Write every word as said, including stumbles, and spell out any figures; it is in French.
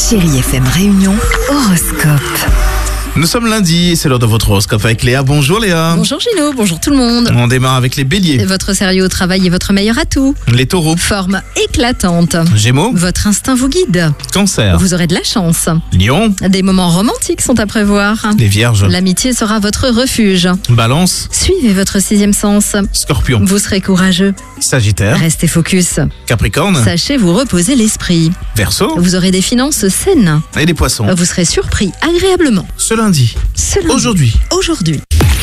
Chérie F M Réunion, horoscope. Nous sommes lundi et c'est l'heure de votre horoscope avec Léa. Bonjour Léa. Bonjour Gino, bonjour tout le monde. On démarre avec les béliers. Votre sérieux au travail est votre meilleur atout. Les taureaux. Forme éclatante. Gémeaux. Votre instinct vous guide. Cancer. Vous aurez de la chance. Lion. Des moments romantiques sont à prévoir. Les vierges. L'amitié sera votre refuge. Balance. Suivez votre sixième sens. Scorpion. Vous serez courageux. Sagittaire. Restez focus. Capricorne. Sachez vous reposer l'esprit. Verseau. Vous aurez des finances saines. Et les poissons. Vous serez surpris agréablement. Ce lundi. Ce lundi. Aujourd'hui. Aujourd'hui.